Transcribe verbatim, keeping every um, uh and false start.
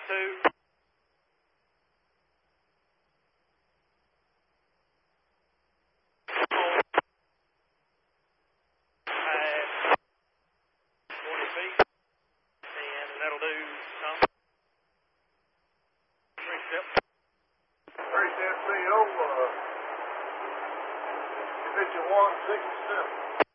two. twenty feet. And that'll do some. Three steps. Three step C O, uh, if it's a one, six step.